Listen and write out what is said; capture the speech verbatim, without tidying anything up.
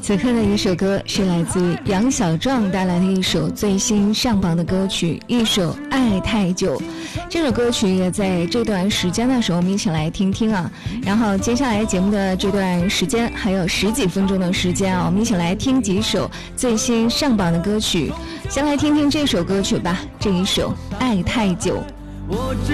此刻的一首歌是来自杨小壮带来的一首最新上榜的歌曲，一首《爱太久》。这首歌曲也在这段时间的时候我们一起来听听啊。然后接下来节目的这段时间还有十几分钟的时间啊，我们一起来听几首最新上榜的歌曲。先来听听这首歌曲吧，这一首《爱太久》。 我只